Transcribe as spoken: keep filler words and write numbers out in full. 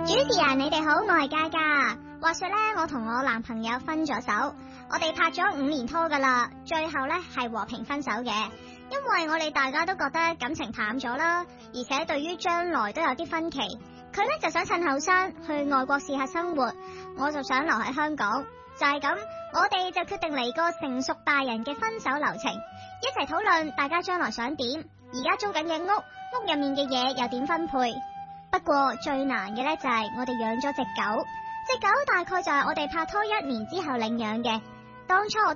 主持人，你哋好，我係嘉嘉。話說咧，我同我男朋友分咗手，我哋拍咗五年拖噶啦，最後咧係和平分手嘅。因為我哋大家都覺得感情淡咗啦，而且對於將來都有啲分歧。佢咧就想趁後生去外國試下生活，我就想留喺香港。就係咁，我哋就決定嚟個成熟大人嘅分手流程，一齊討論大家將來想點，而家租緊嘅屋，屋入面嘅嘢又點分配。不過最難嘅咧就係我哋養咗隻狗，隻狗大概就係我哋拍拖一年之後領養嘅。當初我都